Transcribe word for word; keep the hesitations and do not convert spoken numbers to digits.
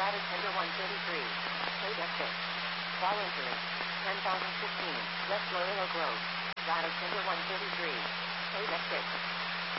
Data Center one thirty-three. Code F six. Call entering. ten thousand fifteen. West Loyola Grove. Data Center one thirty-three. Code F six.